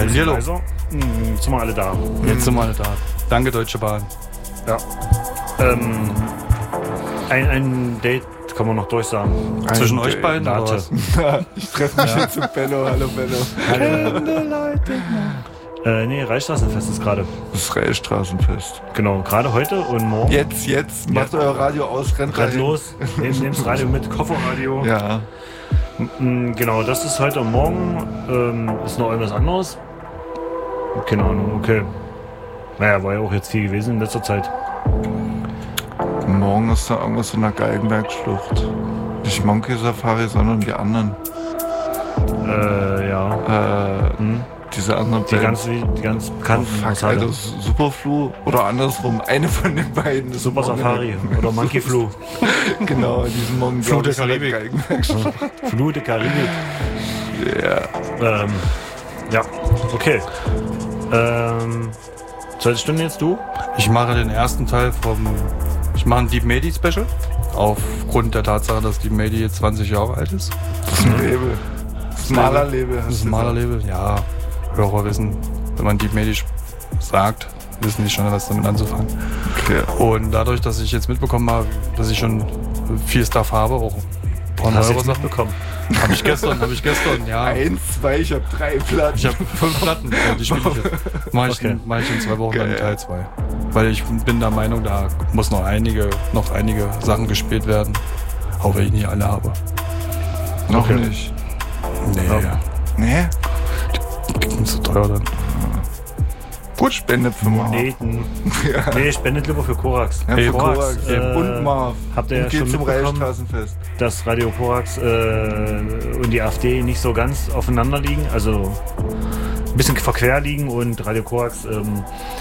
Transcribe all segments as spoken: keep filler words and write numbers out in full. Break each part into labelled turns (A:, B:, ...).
A: Hallihallo.
B: Hm, jetzt sind wir alle da.
A: Jetzt sind wir alle da. Danke, Deutsche Bahn.
B: Ja. Ähm, ein, ein Date kann man noch durchsagen.
A: Ein Zwischen Date. Euch beiden oder was?
C: Ich treffe mich ja. jetzt mit Bello. Hallo, Bello.
B: Äh, nee, Reichsstraßenfest ist gerade.
C: Das Reichsstraßenfest.
B: Genau, gerade heute und morgen.
C: Jetzt, jetzt. Macht ja. euer Radio aus, rennt
B: rein. los. Nehmt das Radio mit, Kofferradio.
C: Ja.
B: Genau, das ist heute und morgen. Ähm, ist noch irgendwas anderes? Keine Ahnung, okay. Naja, war ja auch jetzt viel gewesen in letzter Zeit.
C: Morgen ist da irgendwas in der Galgenbergschlucht. Nicht Monkey Safari, sondern die anderen.
B: Äh, ja.
C: Äh, hm? Diese anderen
B: Die ganz, die ganz bekannten.
C: Oh, fuck, Alter, Superflu oder andersrum. Eine von den beiden.
B: Super Safari oder Monkey Flu.
C: Genau, diesen Morgen.
A: Flu der Karibik.
B: Flu der Karibik.
C: Ja.
B: Ähm, ja, okay. Ähm, zweite Stunde jetzt du?
A: Ich mache den ersten Teil vom... Ich mache ein Deep Medi Special. Aufgrund der Tatsache, dass Deep Medi jetzt zwanzig Jahre alt ist.
C: Das ist ein Label. Das ist ein Malerlabel.
A: Das ist ein Malerlabel, ja. Hörer wissen, wenn man Deep Medi sagt, wissen die schon, was damit anzufangen.
C: Okay.
A: Und dadurch, dass ich jetzt mitbekommen habe, dass ich schon viel Stuff habe, auch ein paar neue Sachen bekommen. Habe ich gestern, habe ich gestern, ja.
C: Eins, zwei, ich habe drei Platten.
A: Ich habe fünf Platten, ja, die spiele ich jetzt. Mach ich, okay. mach ich in zwei Wochen dann Teil zwei. Weil ich bin der Meinung, da muss noch einige, noch einige Sachen gespielt werden. Auch wenn ich nicht alle habe.
C: Noch
A: okay.
C: nicht.
A: Nee.
C: Ja. Nee?
A: Die sind zu teuer dann.
C: Gut, spendet für
B: Moneten. Ja. Nee, spendet lieber für Korax.
C: Ja, für
B: Korax,
C: Korax. Äh, und Marv.
B: Habt ihr ja schon
C: zum
B: mitbekommen, dass Radio Korax äh, und die AfD nicht so ganz aufeinander liegen, also ein bisschen verquer liegen und Radio Korax ähm,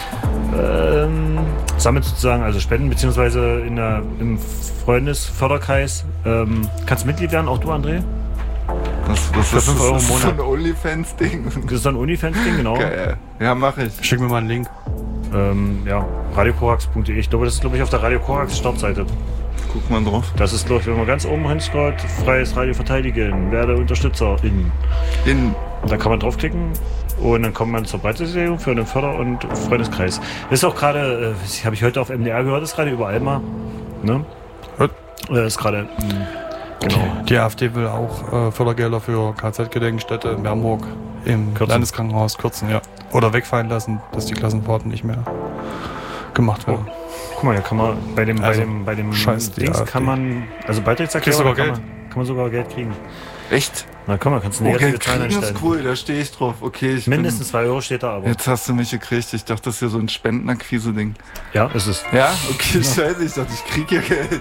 B: ähm, sammelt sozusagen also Spenden, beziehungsweise in der, im Freundesförderkreis. Ähm, kannst du Mitglied werden, auch du, André?
C: Das, das
B: für
C: ist,
B: fünf Euro im
C: das
B: Monat.
C: ist so ein OnlyFans-Ding.
B: Das ist so ein OnlyFans-Ding, genau.
C: Geil. Ja, mach ich.
A: Schick mir mal einen Link.
B: Ähm, ja, radiokorax punkt de. Ich glaube, das ist, glaube ich, auf der Radio Korax Startseite.
C: Guck mal drauf.
B: Das ist, glaube ich, wenn man ganz oben hinscrollt, freies Radio verteidigen, werde Unterstützerin.
C: In.
B: Da kann man draufklicken und dann kommt man zur Beitragsserie für den Förder- und Freundeskreis. Das ist auch gerade, äh, habe ich heute auf M D R gehört, ist gerade überall mal. Ne? Äh, ist gerade. Genau.
A: Die AfD will auch äh, Fördergelder für K Z-Gedenkstätte in Bernburg im
B: kürzen.
A: Landeskrankenhaus kürzen, ja. Oder wegfallen lassen, dass die Klassenfahrten nicht mehr gemacht werden.
B: Oh. Guck mal, ja, kann man bei dem,
A: also,
B: bei dem, bei dem
A: Scheiß
B: Dings
A: AfD.
B: kann man, also Beitrittserklärung
A: sogar
B: kann,
A: Geld?
B: Man, kann man sogar Geld kriegen.
C: Echt?
B: Na komm mal, kannst du
C: eine
B: negative
C: okay,
B: Zahlen einstellen.
C: Das ist cool, da stehe ich drauf. Okay, ich
B: Mindestens
C: bin,
B: zwei Euro steht da aber.
C: Jetzt hast du mich gekriegt. Ich dachte, das ist ja so ein Spendenakquise-Ding.
B: Ja, ist es.
C: Ja? Okay, ja. Scheiße, ich dachte, ich kriege ja Geld.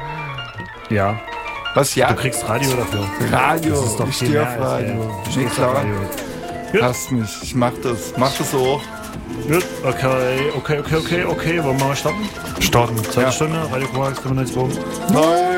B: Ja.
C: Was, ja?
B: Du kriegst Radio dafür.
C: Radio,
B: das ist doch
C: ich stehe auf Radio.
B: Du stehst auf Radio.
C: Passt mich, ich mach das. Mach das so.
B: Gut, okay, okay, okay, okay, okay. Wollen wir mal starten?
A: Starten.
B: Zweite ja. Stunde, Radio Korax fünfundneunzig Punkt.
C: Nein!